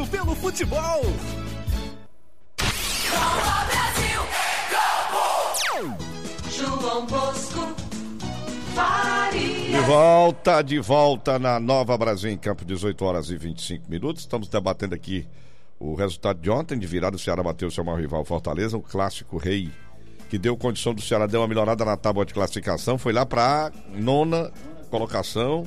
apaixonado pelo futebol. Copa Brasil, Campo! João Bosco, Faria. De volta na Nova Brasil em Campo, 18 horas e 25 minutos. Estamos debatendo aqui o resultado de ontem, de virada. O Ceará bateu o seu maior rival Fortaleza, o clássico rei, que deu condição do Ceará, deu uma melhorada na tábua de classificação, foi lá para nona colocação.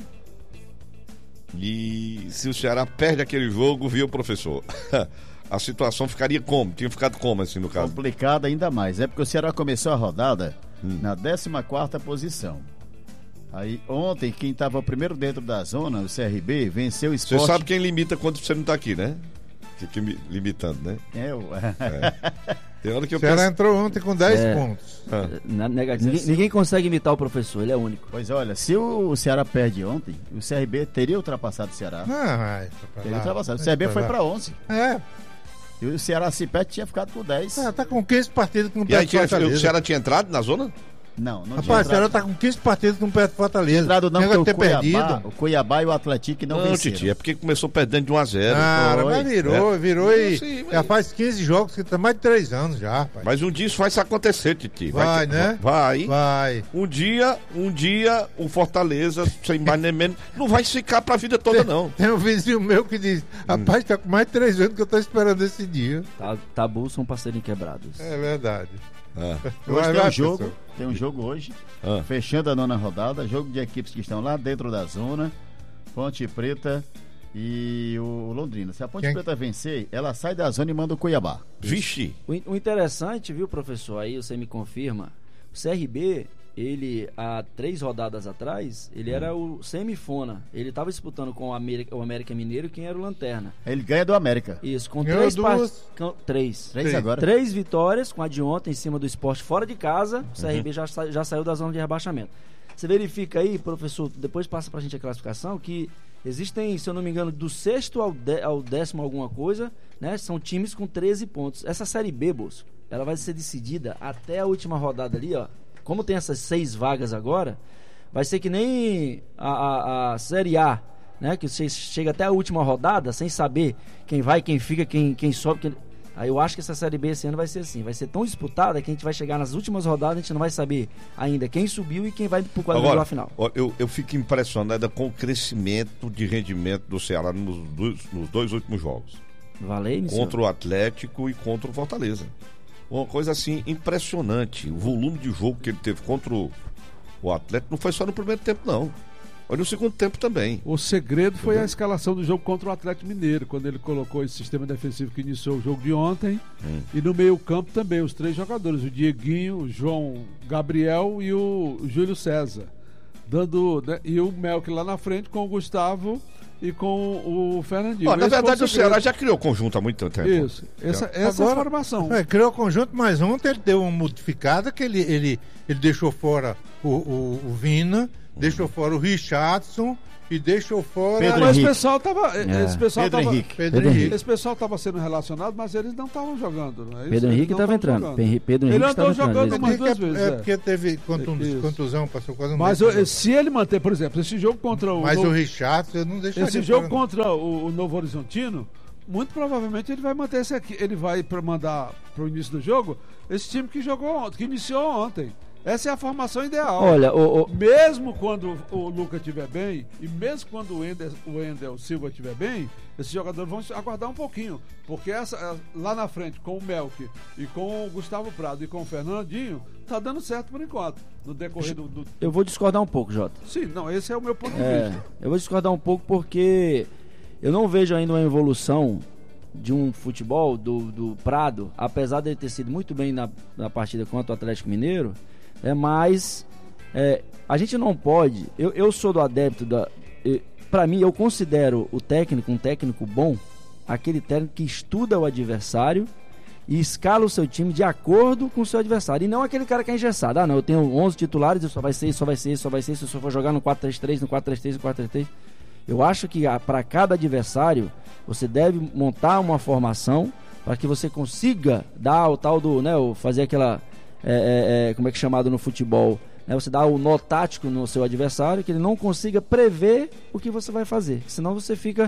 E se o Ceará perde aquele jogo, viu, professor? A situação ficaria como? Tinha ficado como, assim, no caso? Complicada ainda mais. É porque o Ceará começou a rodada na 14ª posição. Aí ontem, quem estava primeiro dentro da zona, o CRB, venceu o Sport. Você sabe quem limita quando você não está aqui, né? Fica limitando, né? Tem hora que o Ceará entrou ontem com 10 pontos. Ninguém consegue imitar o professor, ele é único. Pois olha, se o Ceará perde ontem, o CRB teria ultrapassado o Ceará. Teria ultrapassado. O CRB foi para 11. E o Ceará, se perde, tinha ficado com 10. Tá com 15 partidas com o pé de Fortaleza. O Ceará tinha entrado na zona? Não Rapaz, o Ceará tá com 15 partidas com o pé de Fortaleza. Entrado não, porque o Cuiabá e o Atlético não venceram. Titi, é porque começou perdendo de 1-0. Mas virou e já faz 15 jogos, que tá mais de 3 anos já, rapaz. Mas um dia isso vai se acontecer, Titi. Né? Vai. Um dia o Fortaleza, sem mais nem menos, não vai ficar pra vida toda, não. Tem um vizinho meu que diz, rapaz, tá com mais de 3 anos que eu tô esperando esse dia. Tabus são para serem quebrados. É verdade. Hoje tem um jogo hoje, fechando a nona rodada, jogo de equipes que estão lá dentro da zona, Ponte Preta e o Londrina. Se a Ponte Preta vencer, ela sai da zona e manda o Cuiabá. Vixe! O interessante, viu, professor, aí você me confirma, o CRB, ele, há 3 rodadas atrás, ele era o semifona. Ele estava disputando com o América Mineiro, quem era o Lanterna. Ele ganha do América. Isso, com 3 agora. 3 vitórias, com a de ontem em cima do Sport fora de casa. O CRB já saiu da zona de rebaixamento. Você verifica aí, professor, depois passa pra gente a classificação, que existem, se eu não me engano, do 6º ao 10º alguma coisa, né? São times com 13 pontos. Essa Série B, Bosco, ela vai ser decidida até a última rodada ali, ó. Como tem essas 6 vagas agora, vai ser que nem a Série A, né? Que você chega até a última rodada sem saber quem vai, quem fica, quem sobe. Aí eu acho que essa Série B esse ano vai ser assim. Vai ser tão disputada que a gente vai chegar nas últimas rodadas, a gente não vai saber ainda quem subiu e quem vai pro quadrangular final. Eu fico impressionado com o crescimento de rendimento do Ceará nos 2 últimos jogos. Contra o Atlético e contra o Fortaleza. Uma coisa assim impressionante. O volume de jogo que ele teve contra o Atlético não foi só no primeiro tempo, não. Foi no segundo tempo também. O segredo foi a escalação do jogo contra o Atlético Mineiro, quando ele colocou esse sistema defensivo que iniciou o jogo de ontem. E no meio-campo também, os 3 jogadores, o Dieguinho, o João Gabriel e o Júlio César. E o Melk lá na frente com o Gustavo e com o Fernandinho. Na verdade, o Ceará já criou conjunto há muito tempo. Isso. Essa é a formação. Criou conjunto, mas ontem ele deu uma modificada que ele deixou fora o Vina, deixou fora o Richardson e deixou fora... Mas o pessoal tava... Pedro Esse pessoal estava sendo relacionado, mas eles não estavam jogando. Né? Pedro Henrique estava entrando. Ele andou jogando umas 2 vezes. Porque teve contusão, passou quase um mês. Mas se ele manter, por exemplo, esse jogo contra o... Mas o Richardson, eu não deixaria... Esse jogo contra o Novo Horizontino, muito provavelmente ele vai manter esse aqui. Ele vai mandar para o início do jogo esse time que jogou ontem, que iniciou ontem. Essa é a formação ideal. Olha, mesmo quando o Lucas estiver bem, e mesmo quando o Wendel Silva estiver bem, esses jogadores vão aguardar um pouquinho. Porque lá na frente, com o Melk e com o Gustavo Prado e com o Fernandinho, tá dando certo por enquanto. No decorrer do... Eu vou discordar um pouco, Jota. Sim, não, esse é o meu ponto de vista. Eu vou discordar um pouco porque eu não vejo ainda uma evolução de um futebol do Prado, apesar de ele ter sido muito bem na partida contra o Atlético Mineiro. Mas a gente não pode. Eu sou do adepto para mim, eu considero o técnico um técnico bom, aquele técnico que estuda o adversário e escala o seu time de acordo com o seu adversário, e não aquele cara que é engessado. Eu tenho 11 titulares e só vai ser se eu for jogar no 4-3-3, no 4-3-3, no 4-3-3. Eu acho que para cada adversário você deve montar uma formação para que você consiga dar o tal do, fazer aquela como é que é chamado no futebol, você dá o nó tático no seu adversário, que ele não consiga prever o que você vai fazer, senão você fica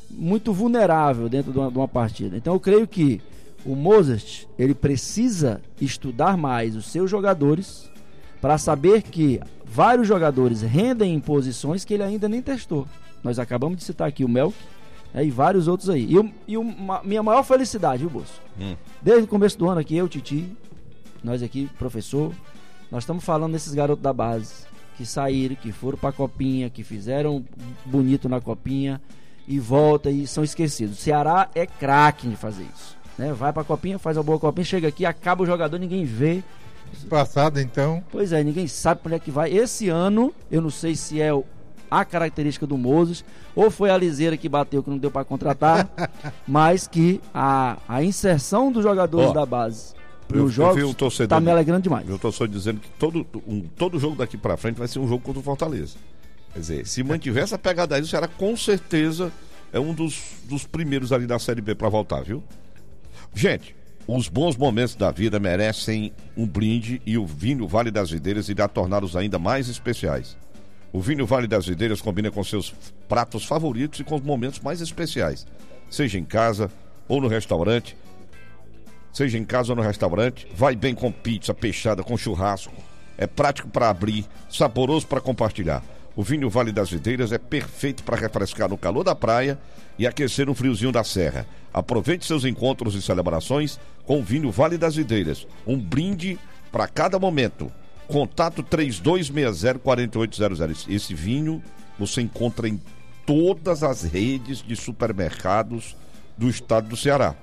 muito vulnerável dentro de uma partida. Então eu creio que o Mozart, ele precisa estudar mais os seus jogadores para saber que vários jogadores rendem em posições que ele ainda nem testou. Nós acabamos de citar aqui o Melk, e vários outros aí. Minha maior felicidade, viu, Bolso? Desde o começo do ano aqui, eu, Titi, nós aqui, professor, nós estamos falando desses garotos da base que saíram, que foram pra Copinha, que fizeram bonito na Copinha e volta e são esquecidos. O Ceará é craque em fazer isso, né? Vai pra Copinha, faz uma boa Copinha, chega aqui, acaba o jogador, ninguém vê. Passado, então. Pois é, ninguém sabe pra onde é que vai. Esse ano, eu não sei se é a característica do Mozart, ou foi a liseira que bateu que não deu pra contratar, mas que a inserção dos jogadores da base nos jogos tá me alegrando demais. Eu estou dizendo que todo jogo daqui pra frente vai ser um jogo contra o Fortaleza. Quer dizer, se mantiver essa pegada aí, o Ceará com certeza é um dos primeiros ali da Série B pra voltar, viu? Gente, os bons momentos da vida merecem um brinde e o vinho Vale das Videiras irá torná-los ainda mais especiais. O vinho Vale das Videiras combina com seus pratos favoritos e com os momentos mais especiais. Seja em casa ou no restaurante. Vai bem com pizza, peixada, com churrasco. É prático para abrir, saboroso para compartilhar. O vinho Vale das Videiras é perfeito para refrescar no calor da praia e aquecer no friozinho da serra. Aproveite seus encontros e celebrações com o vinho Vale das Videiras. Um brinde para cada momento. Contato 3260-4800. Esse vinho você encontra em todas as redes de supermercados do estado do Ceará.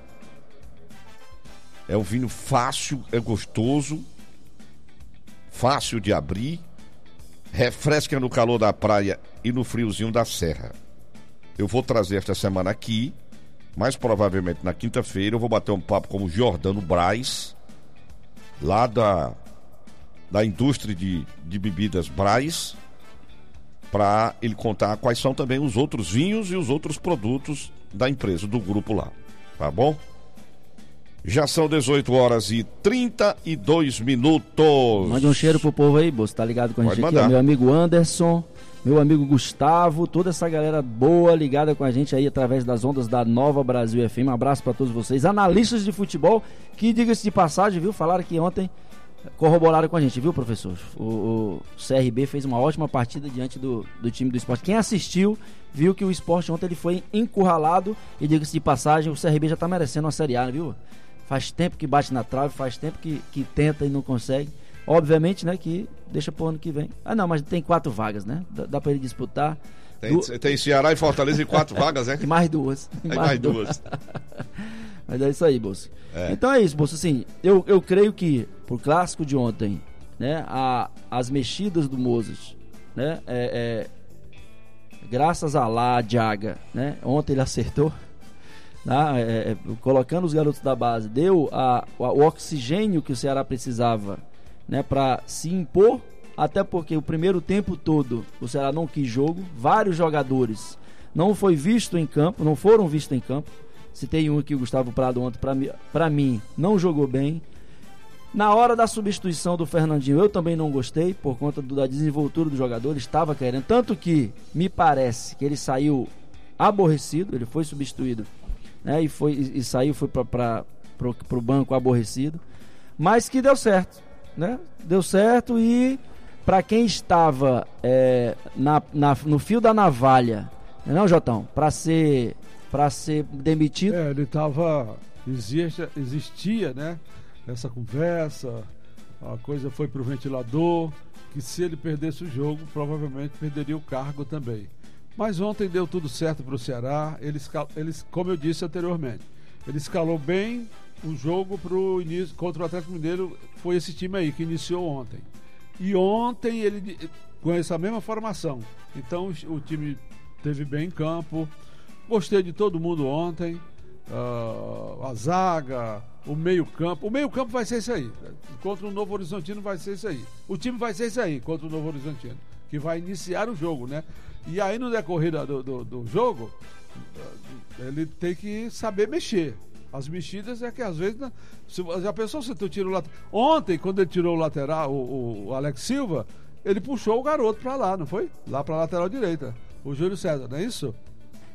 É um vinho fácil, é gostoso, fácil de abrir, refresca no calor da praia e no friozinho da serra. Eu vou trazer esta semana aqui, mais provavelmente na quinta-feira, eu vou bater um papo com o Jordano Braz, lá da indústria de bebidas Braz, para ele contar quais são também os outros vinhos e os outros produtos da empresa, do grupo lá, tá bom? Já são 18h32. Mande um cheiro pro povo aí, Bolso, tá ligado com a gente aqui, ó, meu amigo Anderson, meu amigo Gustavo, toda essa galera boa ligada com a gente aí através das ondas da Nova Brasil FM. Um abraço para todos vocês, analistas de futebol, que, diga-se de passagem, viu, falaram que ontem corroboraram com a gente, viu, professor? O CRB fez uma ótima partida diante do time do Sport. Quem assistiu viu que o Sport ontem ele foi encurralado e, diga-se de passagem, o CRB já tá merecendo uma Série A, viu? Faz tempo que bate na trave, faz tempo que tenta e não consegue. Obviamente, né, que deixa pro ano que vem. Ah, não, mas tem 4 vagas, né? Dá pra ele disputar. Tem Ceará e Fortaleza e 4 vagas, né? E mais 2. Mais duas. Mas é isso aí, Bolso. Então é isso, Bolso. Assim, eu creio que pro clássico de ontem, né, as mexidas do Mozart, né, graças a lá, a Diaga, né, ontem ele acertou, né, colocando os garotos da base, deu o oxigênio que o Ceará precisava, né, para se impor, até porque o primeiro tempo todo o Ceará não quis jogo, vários jogadores não foram vistos em campo. Citei um aqui, o Gustavo Prado, ontem, pra mim, não jogou bem. Na hora da substituição do Fernandinho, eu também não gostei, por conta da desenvoltura do jogador, ele estava querendo, tanto que me parece que ele saiu aborrecido, ele foi substituído, né, e saiu, foi pro banco aborrecido, mas que deu certo, né, deu certo. E para quem estava no fio da navalha, não, Jotão, para ser demitido. Ele estava. Existia, né? Essa conversa, a coisa foi pro ventilador, que se ele perdesse o jogo, provavelmente perderia o cargo também. Mas ontem deu tudo certo pro Ceará. Eles, como eu disse anteriormente, ele escalou bem o jogo pro início contra o Atlético Mineiro. Foi esse time aí que iniciou ontem. E ontem ele com essa mesma formação. Então o time esteve bem em campo. Gostei de todo mundo ontem. A zaga, o meio-campo. O meio-campo vai ser isso aí. Contra o Novo Horizontino vai ser isso aí. O time vai ser isso aí contra o Novo Horizontino, que vai iniciar o jogo, né? E aí no decorrer do jogo, ele tem que saber mexer. As mexidas é que às vezes, né, já pensou se tu tira o lateral? Ontem, quando ele tirou o lateral, o Alex Silva, ele puxou o garoto pra lá, não foi? Lá pra lateral direita, o Júlio César, não é isso?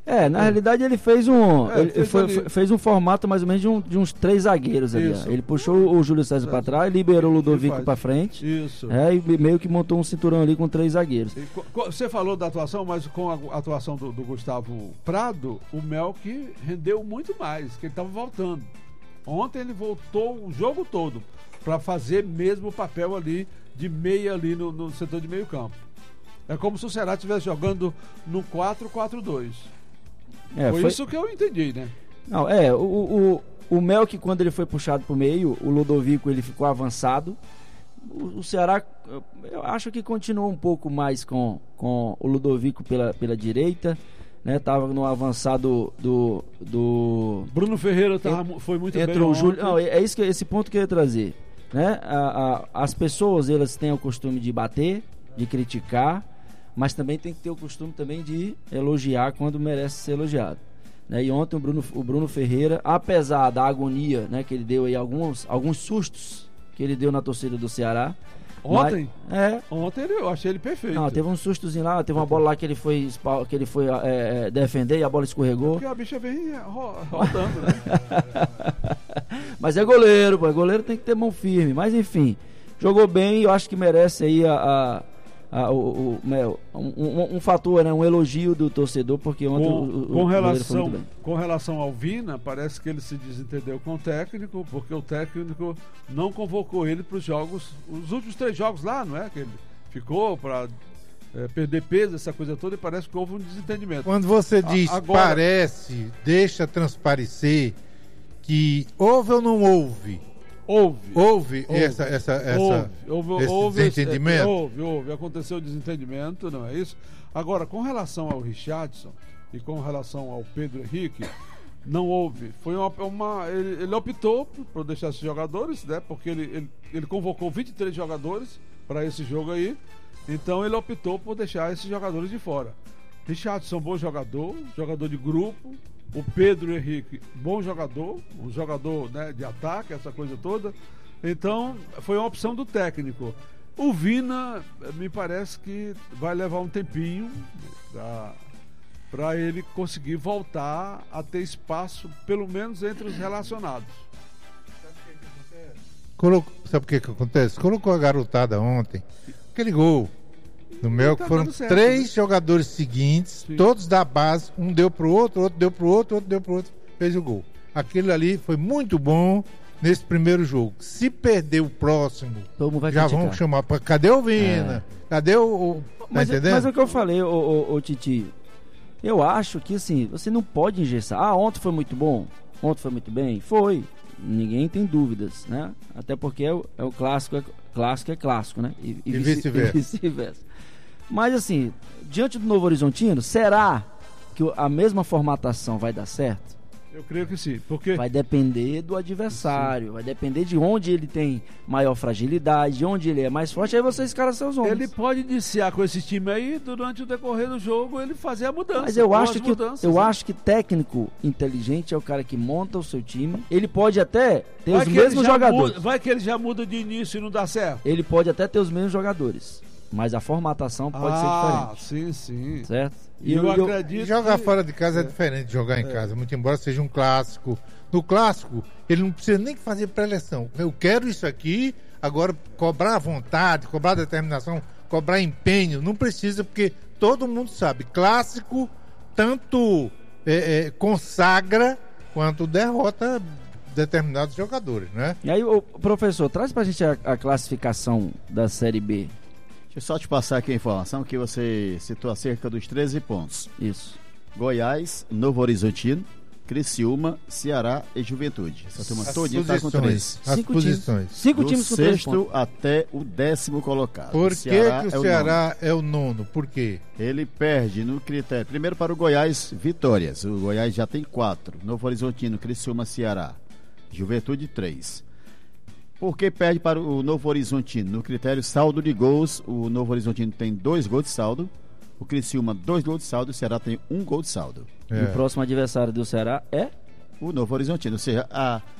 Na realidade ele fez fez um formato mais ou menos de uns 3 zagueiros ali. Ele puxou o Júlio César para trás, liberou o Ludovico para frente. Isso. E meio que montou um cinturão ali com 3 zagueiros. Você falou da atuação, mas com a atuação do Gustavo Prado, o Melk rendeu muito mais, que ele estava voltando. Ontem ele voltou o jogo todo para fazer mesmo o papel ali de meia ali no setor de meio campo. É como se o Ceará estivesse jogando no 4-4-2. Foi isso que eu entendi, né? Não, o Melk, quando ele foi puxado pro meio, o Ludovico ele ficou avançado. O Ceará, eu acho que continuou um pouco mais com o Ludovico pela direita, né? Tava no avançado do Bruno Ferreira foi muito bem. O Júlio, não, esse ponto que eu ia trazer, né? As pessoas, elas têm o costume de bater, de criticar, mas também tem que ter o costume também de elogiar quando merece ser elogiado, né? E ontem o Bruno Ferreira, apesar da agonia, né, que ele deu aí, alguns sustos que ele deu na torcida do Ceará. Ontem? Ontem eu achei ele perfeito. Não, teve um sustozinho lá, teve uma bola lá que ele foi defender e a bola escorregou. Porque a bicha vem rodando, né? Mas é goleiro, pô. Goleiro tem que ter mão firme. Mas enfim, jogou bem e eu acho que merece aí um fator, né? Um elogio do torcedor, porque ontem com relação ao Vina, parece que ele se desentendeu com o técnico, porque o técnico não convocou ele para os jogos, os últimos 3 jogos lá, não é? Que ele ficou para perder peso, essa coisa toda, e parece que houve um desentendimento. Quando você diz agora, deixa transparecer que houve ou não houve? Houve esse desentendimento? Houve. Aconteceu o desentendimento, não é isso? Agora, com relação ao Richardson e com relação ao Pedro Henrique, não houve. Foi ele optou por deixar esses jogadores, né? Porque ele convocou 23 jogadores para esse jogo aí. Então ele optou por deixar esses jogadores de fora. Richardson, bom jogador de grupo. O Pedro Henrique, bom jogador, um jogador, né, de ataque, essa coisa toda. Então, foi uma opção do técnico. O Vina, me parece que vai levar um tempinho para ele conseguir voltar a ter espaço, pelo menos entre os relacionados. Sabe o que acontece? Colocou a garotada ontem, aquele gol no Melk, foram certo, 3 jogadores seguintes, sim, todos da base, um deu pro outro deu pro outro deu pro outro, fez o gol. Aquilo ali foi muito bom nesse primeiro jogo. Se perder o próximo, já vão chamar para cadê o Vina? Cadê o mas é o que eu falei, o Titi. Eu acho que assim, você não pode engessar. Ontem foi muito bom, ontem foi muito bem, foi. Ninguém tem dúvidas, né? Até porque é o clássico, clássico, né? E vice-versa. Mas assim, diante do Novo Horizontino, será que a mesma formatação vai dar certo? Eu creio que sim, porque vai depender do adversário, sim, vai depender de onde ele tem maior fragilidade, de onde ele é mais forte, aí você escala seus homens. Ele pode iniciar com esse time aí, durante o decorrer do jogo, ele fazer a mudança. Mas eu acho que técnico inteligente é o cara que monta o seu time. Ele pode até ter os mesmos jogadores. Vai que ele já muda de início e não dá certo. Ele pode até ter os mesmos jogadores, mas a formatação pode ser diferente. Sim. Certo? E eu acredito jogar fora de casa é diferente de jogar em casa, muito embora seja um clássico. No clássico, ele não precisa nem fazer pré-eleção. Eu quero isso aqui, agora cobrar vontade, cobrar determinação, cobrar empenho, não precisa, porque todo mundo sabe, clássico tanto consagra quanto derrota determinados jogadores, né? E aí, professor, traz pra gente a classificação da Série B. Deixa eu só te passar aqui a informação que você citou acerca dos 13 pontos. Isso. Goiás, Novo Horizontino, Criciúma, Ceará e Juventude. Essa turma todinha está com 3. As posições. 5 times com 3 pontos. Do 6º até o 10º colocado. Por que o Ceará é o 9º? Por quê? Ele perde no critério. Primeiro para o Goiás, vitórias. O Goiás já tem 4. Novo Horizontino, Criciúma, Ceará. Juventude, 3. Por que perde para o Novo Horizontino? No critério saldo de gols, o Novo Horizontino tem 2 gols de saldo, o Criciúma 2 gols de saldo e o Ceará tem 1 gol de saldo. E o próximo adversário do Ceará é? O Novo Horizontino. Ou seja,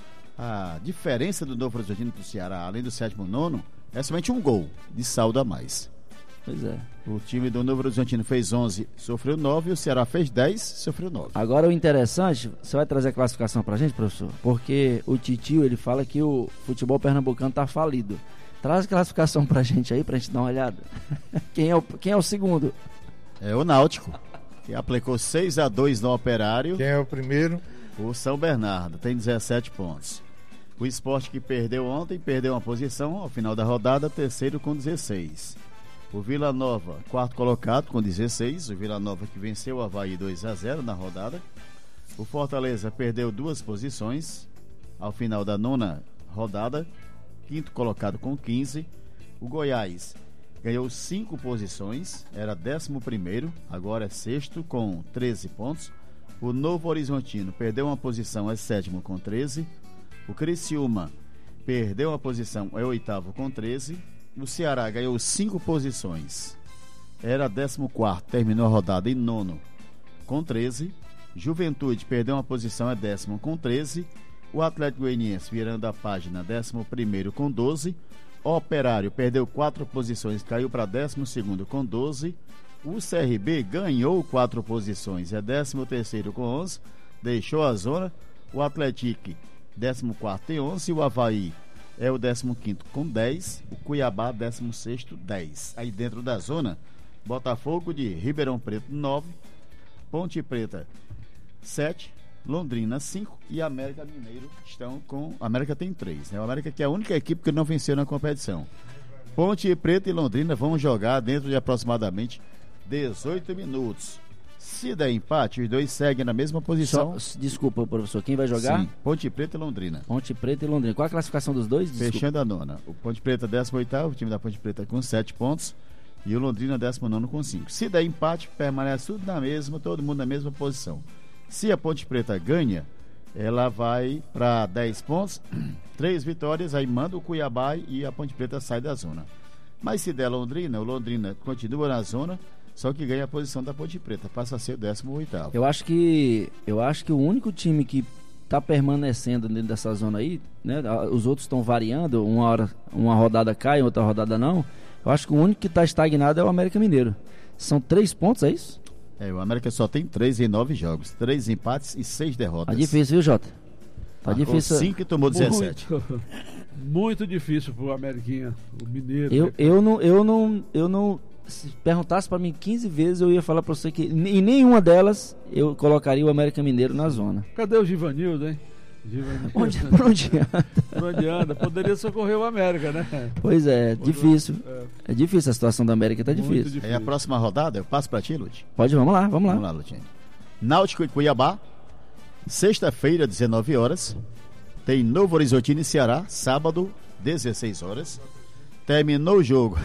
a diferença do Novo Horizontino para o Ceará, além do 7º e 9º, é somente 1 gol de saldo a mais. Pois é. O time do Novo Horizontino fez 11, sofreu 9, e o Ceará fez 10, sofreu 9. Agora o interessante, você vai trazer a classificação pra gente, professor? Porque o Titio, ele fala que o futebol pernambucano tá falido. Traz a classificação pra gente aí, pra gente dar uma olhada. Quem é o segundo? É o Náutico, que aplicou 6-2 no Operário. Quem é o primeiro? O São Bernardo, tem 17 pontos. O Sport, que perdeu ontem, perdeu uma posição ao final da rodada, terceiro com 16. O Vila Nova, quarto colocado com 16. O Vila Nova que venceu o Avaí 2-0 na rodada. O Fortaleza perdeu 2 posições ao final da 9ª rodada, quinto colocado com 15. O Goiás ganhou 5 posições, era 11º, agora é sexto com 13 pontos. O Novo Horizontino perdeu uma posição, é sétimo com 13. O Criciúma perdeu uma posição, é oitavo com 13. O Ceará ganhou 5 posições, era 14º, terminou a rodada em 9º com 13. Juventude perdeu uma posição, é 10º com 13. O Atlético Goianiense, virando a página, 11º com 12. O Operário perdeu 4 posições, caiu para 12º com 12. O CRB ganhou 4 posições, é 13º com 11, deixou a zona. O Atlético, 14º tem 11. O Avaí é o 15º com 10. O Cuiabá, 16º, 10. Aí dentro da zona, Botafogo de Ribeirão Preto, 9. Ponte Preta, 7. Londrina, 5. E América Mineiro estão com... América tem 3, né? O América que é a única equipe que não venceu na competição. Ponte Preta e Londrina vão jogar dentro de aproximadamente 18 minutos. Se der empate, os dois seguem na mesma posição. Desculpa, professor, quem vai jogar? Sim, Ponte Preta e Londrina. Ponte Preta e Londrina. Qual a classificação dos dois? Desculpa. Fechando a 9ª. O Ponte Preta, 18º, o time da Ponte Preta com 7 pontos. E o Londrina, 19º com 5. Se der empate, permanece tudo na mesma, todo mundo na mesma posição. Se a Ponte Preta ganha, ela vai para 10 pontos, 3 vitórias, aí manda o Cuiabá e a Ponte Preta sai da zona. Mas se der Londrina, o Londrina continua na zona, só que ganha a posição da Ponte Preta, passa a ser o 18º. Eu acho que o único time que está permanecendo dentro dessa zona aí, né? Os outros estão variando, uma rodada cai, outra rodada não. Eu acho que o único que está estagnado é o América Mineiro. São 3 pontos, é isso? O América só tem 3 em 9 jogos, 3 empates e 6 derrotas. Tá difícil, viu, Jota? Tá difícil. 5 e tomou 17. Muito difícil pro Ameriquinha, o Mineiro. Eu não se perguntasse pra mim 15 vezes, eu ia falar pra você que em nenhuma delas eu colocaria o América Mineiro na zona. Cadê o Givanildo, hein? Por onde anda? Por onde anda? Poderia socorrer o América, né? Pois é, difícil. É difícil a situação da América, tá difícil. É a próxima rodada, eu passo pra ti, Lute. Pode, vamos lá. Vamos lá, Lutinho. Náutico e Cuiabá, sexta-feira, 19 horas. Tem Novo Horizontino e Ceará, sábado, 16 horas. Terminou o jogo.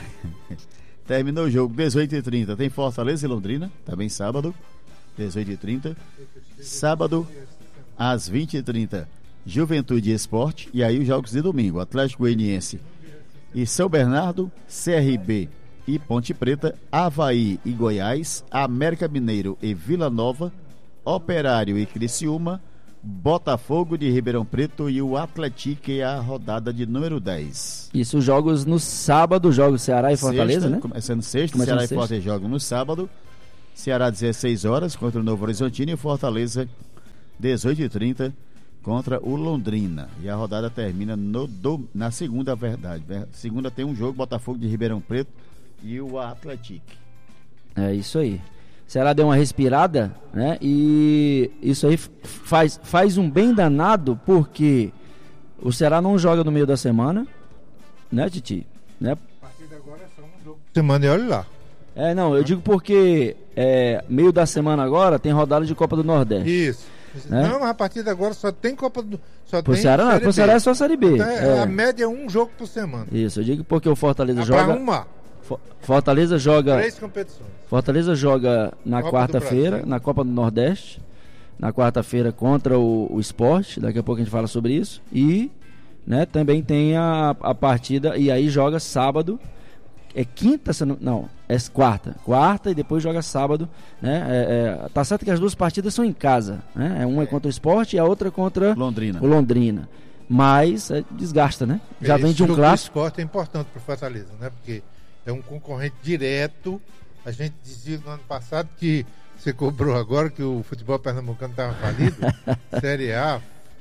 18h30. Tem Fortaleza e Londrina, também sábado, 18h30. Sábado, às 20h30, Juventude e Sport. E aí os jogos de domingo, Atlético Goianiense e São Bernardo, CRB e Ponte Preta, Avaí e Goiás, América Mineiro e Vila Nova, Operário e Criciúma, Botafogo de Ribeirão Preto e o Atlético, é a rodada de número 10. Isso, os jogos no sábado, jogos Ceará e Fortaleza, sexta, né? Começando sexta, Ceará e Fortaleza jogam no sábado. Ceará 16 horas contra o Novo Horizontino e Fortaleza 18h30 contra o Londrina. E a rodada termina na segunda, verdade. Segunda tem um jogo, Botafogo de Ribeirão Preto e o Atlético. É isso aí. Ceará deu uma respirada, né? E isso aí faz um bem danado, porque o Ceará não joga no meio da semana, né, Titi? Né? A partir de agora é só um jogo por semana e olha lá. Não, eu digo porque meio da semana agora tem rodada de Copa do Nordeste. Isso. Né? Não, mas a partir de agora só tem Copa do... Pro Ceará não, pro Ceará é só Série B. Então, a média é um jogo por semana. Isso, eu digo porque o Fortaleza joga... Fortaleza joga... 3 competições. Fortaleza joga na quarta-feira, na Copa do Nordeste, na quarta-feira contra o Sport, daqui a pouco a gente fala sobre isso, e, né, também tem a partida, e aí joga sábado, é quinta, é quarta e depois joga sábado, né, tá certo que as duas partidas são em casa, né, uma é contra o Sport e a outra contra o Londrina, mas desgasta, né, já vem de um clássico. O Sport é importante pro Fortaleza, né, porque é um concorrente direto. A gente dizia no ano passado que você cobrou agora que o futebol pernambucano estava falido. Série A,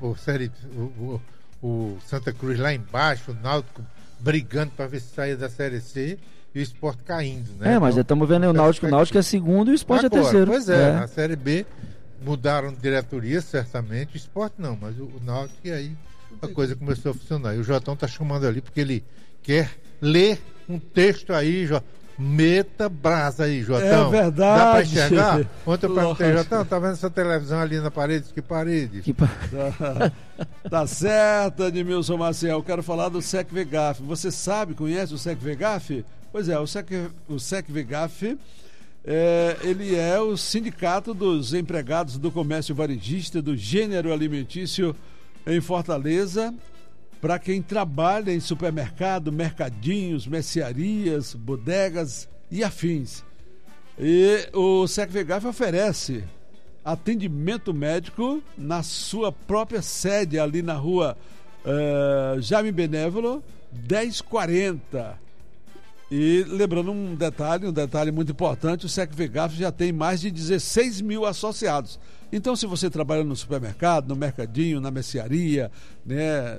o Santa Cruz lá embaixo, o Náutico brigando para ver se saia da Série C e o Sport caindo, né? Mas já estamos vendo aí o Náutico é segundo e o Sport agora, é terceiro. Pois é, na Série B mudaram diretoria, certamente, o Sport não, mas o Náutico, e aí a coisa começou a funcionar. E o Jotão está chamando ali porque ele quer ler um texto aí, meta brasa aí, Jotão. É verdade. Dá pra enxergar? Ontem eu perguntei, Jotão, tá vendo essa televisão ali na parede? Que parede? Tá certo, Edmilson Maciel. Eu quero falar do SEC-VEGAF. Você conhece o SEC-VEGAF? Pois é, o SEC-VEGAF, ele é o sindicato dos empregados do comércio varejista, do gênero alimentício em Fortaleza, para quem trabalha em supermercado, mercadinhos, mercearias, bodegas e afins. E o SEC-VEGAF oferece atendimento médico na sua própria sede, ali na rua Jaime Benévolo, 1040. E lembrando um detalhe muito importante, o SEC-VEGAF já tem mais de 16 mil associados. Então, se você trabalha no supermercado, no mercadinho, na mercearia, né,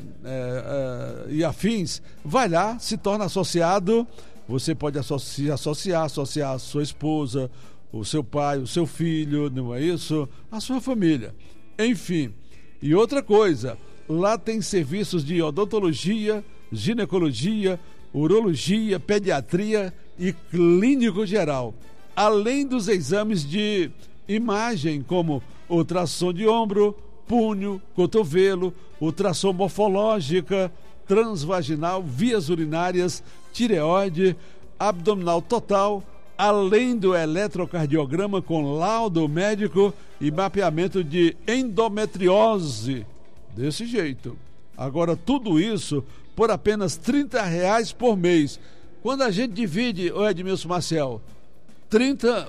e afins, vai lá, se torna associado. Você pode associar a sua esposa, o seu pai, o seu filho, não é isso? A sua família. Enfim. E outra coisa, lá tem serviços de odontologia, ginecologia, urologia, pediatria e clínico geral. Além dos exames de imagem, como ultrassom de ombro, punho, cotovelo, ultrassom morfológica, transvaginal, vias urinárias, tireoide, abdominal total, além do eletrocardiograma com laudo médico e mapeamento de endometriose. Desse jeito. Agora, tudo isso por apenas R$30 por mês. Quando a gente divide, Edmilson Maciel, R$30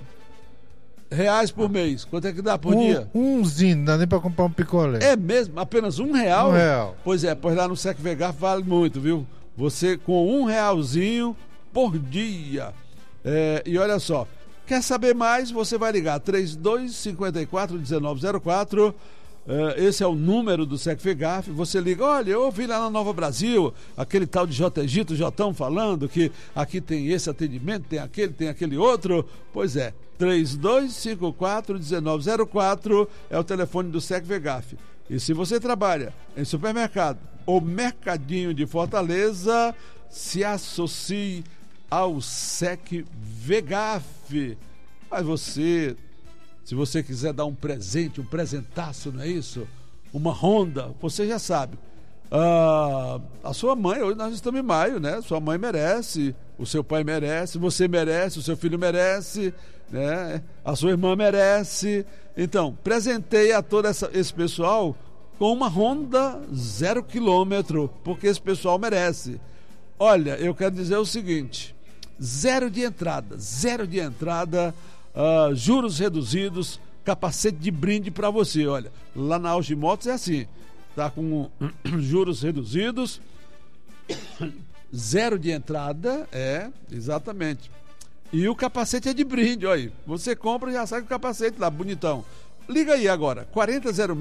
por mês, quanto é que dá por dia? Umzinho, não dá nem pra comprar um picolé. É mesmo? Apenas R$1? R$1. Pois lá no SEC-VEGAF vale muito, viu? Você com R$1 por dia. E olha só, quer saber mais? Você vai ligar 3254-1904. Esse é o número do SEC-VEGAF. Você liga, olha, eu ouvi lá na Nova Brasil aquele tal de Egito, Jotão falando que aqui tem esse atendimento, tem aquele outro. Pois é, 3254-1904 é o telefone do SEC-VEGAF. E se você trabalha em supermercado ou mercadinho de Fortaleza, se associe ao SEC-VEGAF. Mas se você quiser dar um presente, um presentaço, não é isso? Uma Honda, você já sabe. A sua mãe, hoje nós estamos em maio, né? Sua mãe merece, o seu pai merece, você merece, o seu filho merece, né? A sua irmã merece. Então, presenteie a todo esse pessoal com uma Honda 0 km, porque esse pessoal merece. Olha, eu quero dizer o seguinte, zero de entrada, juros reduzidos, capacete de brinde para você. Olha, lá na Auge Motos é assim, tá com juros reduzidos, zero de entrada, exatamente. E o capacete é de brinde, olha aí. Você compra e já sai com o capacete lá, bonitão. Liga aí agora, 4006